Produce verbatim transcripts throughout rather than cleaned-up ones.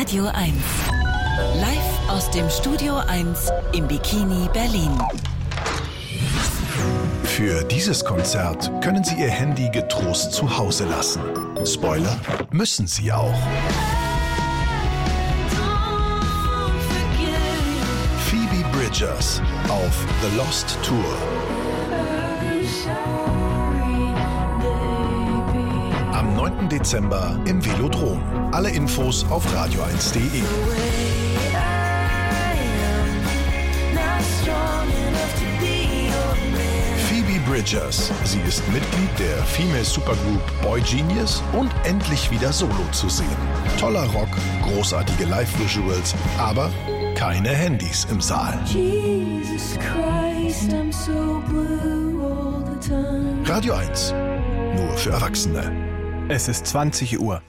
Radio eins. Live aus dem Studio eins im Bikini Berlin. Für dieses Konzert können Sie Ihr Handy getrost zu Hause lassen. Spoiler, müssen Sie auch. Phoebe Bridgers auf The Lost Tour. Am neunten Dezember im Velodrom. Alle Infos auf radio eins punkt de. Phoebe Bridgers. Sie ist Mitglied der Female Supergroup Boy Genius und endlich wieder solo zu sehen. Toller Rock, großartige Live-Visuals, aber keine Handys im Saal. Jesus Christ, I'm so blue all the time. Radio eins. Nur für Erwachsene. Es ist zwanzig Uhr.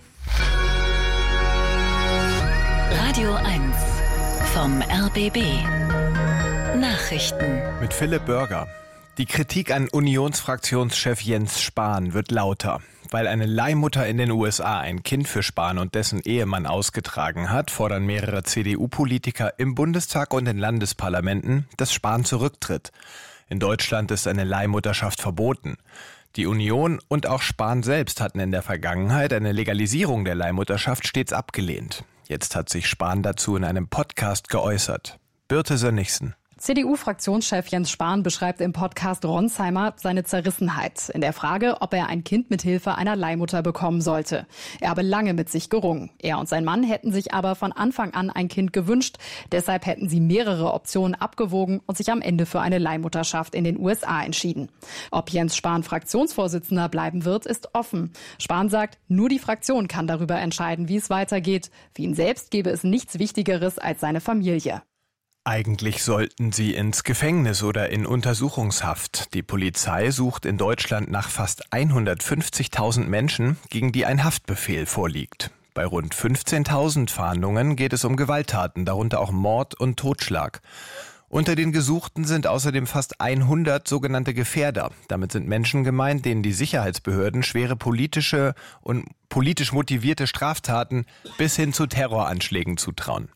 Radio eins vom R B B. Nachrichten. Mit Philipp Börger. Die Kritik an Unionsfraktionschef Jens Spahn wird lauter. Weil eine Leihmutter in den U S A ein Kind für Spahn und dessen Ehemann ausgetragen hat, fordern mehrere C D U-Politiker im Bundestag und in Landesparlamenten, dass Spahn zurücktritt. In Deutschland ist eine Leihmutterschaft verboten. Die Union und auch Spahn selbst hatten in der Vergangenheit eine Legalisierung der Leihmutterschaft stets abgelehnt. Jetzt hat sich Spahn dazu in einem Podcast geäußert. Birte Sönnigsen. C D U-Fraktionschef Jens Spahn beschreibt im Podcast Ronsheimer seine Zerrissenheit in der Frage, ob er ein Kind mit Hilfe einer Leihmutter bekommen sollte. Er habe lange mit sich gerungen. Er und sein Mann hätten sich aber von Anfang an ein Kind gewünscht. Deshalb hätten sie mehrere Optionen abgewogen und sich am Ende für eine Leihmutterschaft in den U S A entschieden. Ob Jens Spahn Fraktionsvorsitzender bleiben wird, ist offen. Spahn sagt, nur die Fraktion kann darüber entscheiden, wie es weitergeht. Für ihn selbst gäbe es nichts Wichtigeres als seine Familie. Eigentlich sollten sie ins Gefängnis oder in Untersuchungshaft. Die Polizei sucht in Deutschland nach fast hundertfünfzigtausend Menschen, gegen die ein Haftbefehl vorliegt. Bei rund fünfzehntausend Fahndungen geht es um Gewalttaten, darunter auch Mord und Totschlag. Unter den Gesuchten sind außerdem fast hundert sogenannte Gefährder. Damit sind Menschen gemeint, denen die Sicherheitsbehörden schwere politische und politisch motivierte Straftaten bis hin zu Terroranschlägen zutrauen.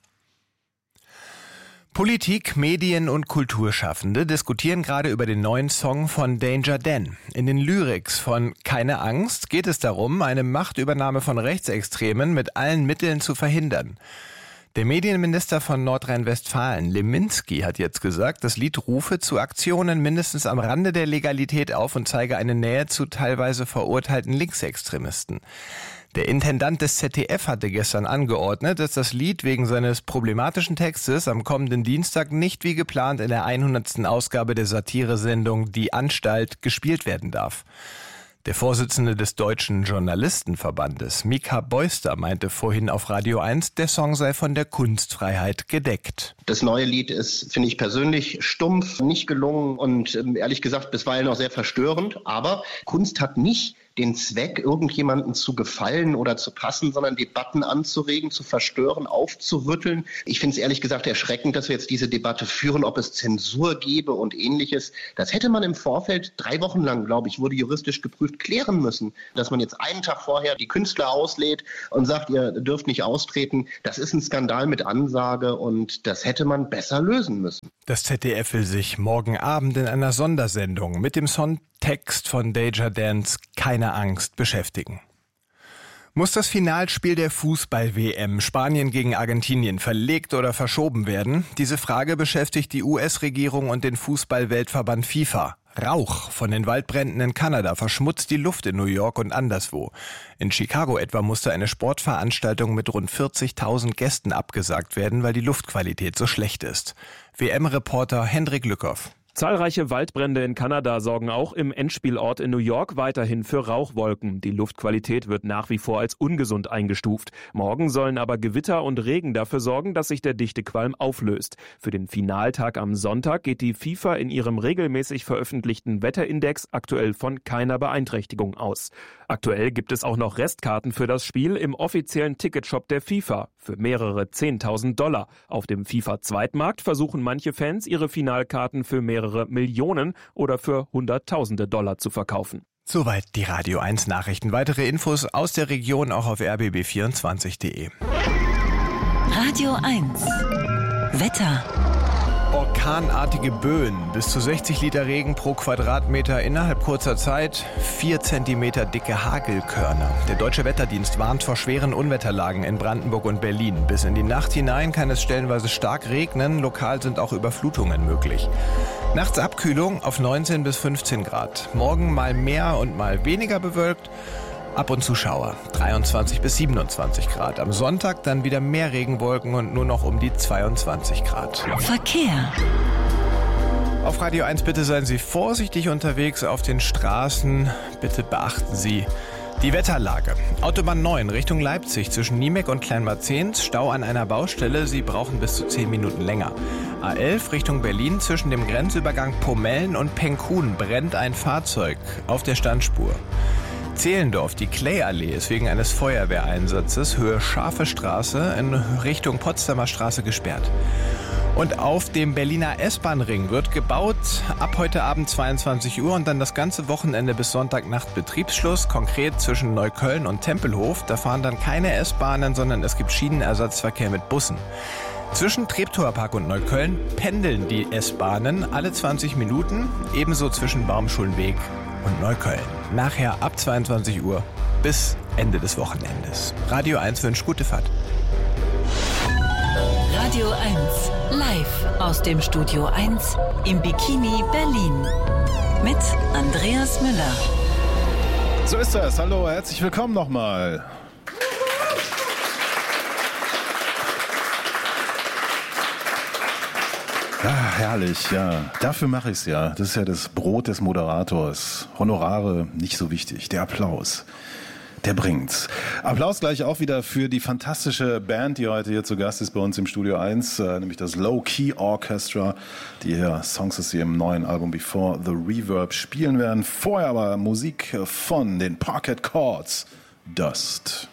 Politik, Medien und Kulturschaffende diskutieren gerade über den neuen Song von Danger Dan. In den Lyrics von Keine Angst geht es darum, eine Machtübernahme von Rechtsextremen mit allen Mitteln zu verhindern. Der Medienminister von Nordrhein-Westfalen, Leminski, hat jetzt gesagt, das Lied rufe zu Aktionen mindestens am Rande der Legalität auf und zeige eine Nähe zu teilweise verurteilten Linksextremisten. Der Intendant des Z D F hatte gestern angeordnet, dass das Lied wegen seines problematischen Textes am kommenden Dienstag nicht wie geplant in der hundertsten Ausgabe der Satiresendung Die Anstalt gespielt werden darf. Der Vorsitzende des Deutschen Journalistenverbandes, Mika Beuster, meinte vorhin auf Radio eins, der Song sei von der Kunstfreiheit gedeckt. Das neue Lied ist, finde ich persönlich, stumpf, nicht gelungen und ehrlich gesagt bisweilen auch sehr verstörend. Aber Kunst hat nicht den Zweck, irgendjemandem zu gefallen oder zu passen, sondern Debatten anzuregen, zu verstören, aufzurütteln. Ich finde es ehrlich gesagt erschreckend, dass wir jetzt diese Debatte führen, ob es Zensur gäbe und Ähnliches. Das hätte man im Vorfeld drei Wochen lang, glaube ich, wurde juristisch geprüft, klären müssen. Dass man jetzt einen Tag vorher die Künstler auslädt und sagt, ihr dürft nicht austreten, das ist ein Skandal mit Ansage und das hätte man besser lösen müssen. Das Z D F will sich morgen Abend in einer Sondersendung mit dem Songtext von Danger Dans Keine Angst beschäftigen. Muss das Finalspiel der Fußball-W M Spanien gegen Argentinien verlegt oder verschoben werden? Diese Frage beschäftigt die U S-Regierung und den Fußball-Weltverband FIFA. Rauch von den Waldbränden in Kanada verschmutzt die Luft in New York und anderswo. In Chicago etwa musste eine Sportveranstaltung mit rund vierzigtausend Gästen abgesagt werden, weil die Luftqualität so schlecht ist. W M-Reporter Hendrik Lückhoff. Zahlreiche Waldbrände in Kanada sorgen auch im Endspielort in New York weiterhin für Rauchwolken. Die Luftqualität wird nach wie vor als ungesund eingestuft. Morgen sollen aber Gewitter und Regen dafür sorgen, dass sich der dichte Qualm auflöst. Für den Finaltag am Sonntag geht die FIFA in ihrem regelmäßig veröffentlichten Wetterindex aktuell von keiner Beeinträchtigung aus. Aktuell gibt es auch noch Restkarten für das Spiel im offiziellen Ticketshop der FIFA für mehrere zehntausend Dollar. Auf dem FIFA-Zweitmarkt versuchen manche Fans, ihre Finalkarten für mehrere Millionen oder für Hunderttausende Dollar zu verkaufen. Soweit die Radio eins Nachrichten. Weitere Infos aus der Region auch auf r b b vierundzwanzig punkt de. Radio eins. Wetter. Orkanartige Böen, bis zu sechzig Liter Regen pro Quadratmeter innerhalb kurzer Zeit, vier Zentimeter dicke Hagelkörner. Der Deutsche Wetterdienst warnt vor schweren Unwetterlagen in Brandenburg und Berlin. Bis in die Nacht hinein kann es stellenweise stark regnen, lokal sind auch Überflutungen möglich. Nachts Abkühlung auf neunzehn bis fünfzehn Grad. Morgen mal mehr und mal weniger bewölkt. Ab und zu Schauer, dreiundzwanzig bis siebenundzwanzig Grad. Am Sonntag dann wieder mehr Regenwolken und nur noch um die zweiundzwanzig Grad. Verkehr. Auf Radio eins bitte seien Sie vorsichtig unterwegs auf den Straßen. Bitte beachten Sie die Wetterlage. Autobahn neun Richtung Leipzig zwischen Niemek und Kleinmarzens. Stau an einer Baustelle. Sie brauchen bis zu zehn Minuten länger. A elf Richtung Berlin zwischen dem Grenzübergang Pomellen und Penkhuhn brennt ein Fahrzeug auf der Standspur. Zehlendorf, die Clay-Allee ist wegen eines Feuerwehreinsatzes Höhe Scharfe Straße in Richtung Potsdamer Straße gesperrt. Und auf dem Berliner S-Bahn-Ring wird gebaut ab heute Abend zweiundzwanzig Uhr und dann das ganze Wochenende bis Sonntagnacht Betriebsschluss, konkret zwischen Neukölln und Tempelhof. Da fahren dann keine S-Bahnen, sondern es gibt Schienenersatzverkehr mit Bussen. Zwischen Treptower Park und Neukölln pendeln die S-Bahnen alle zwanzig Minuten, ebenso zwischen Baumschulenweg und Neukölln. Nachher ab zweiundzwanzig Uhr bis Ende des Wochenendes. Radio eins wünscht gute Fahrt. Radio eins. Live aus dem Studio eins im Bikini Berlin. Mit Andreas Müller. So ist das. Hallo, herzlich willkommen nochmal. Ah, herrlich, ja. Dafür mache ich es ja. Das ist ja das Brot des Moderators. Honorare nicht so wichtig. Der Applaus, der bringt's. Applaus gleich auch wieder für die fantastische Band, die heute hier zu Gast ist bei uns im Studio eins, äh, nämlich das Low Key Orchestra, die hier Songs aus ihrem neuen Album Before the Reverb spielen werden. Vorher aber Musik von den Parquet Chords, Dust.